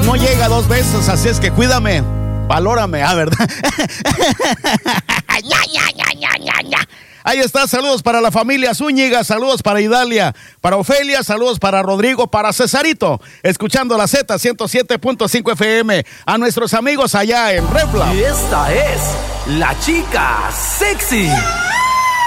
no llega 2 veces, así es que cuídame, valórame, ¿verdad? Ahí está, saludos para la familia Zúñiga, saludos para Idalia, para Ofelia, saludos para Rodrigo, para Cesarito, escuchando la Z 107.5 FM, a nuestros amigos allá en Refla. Y esta es la chica sexy.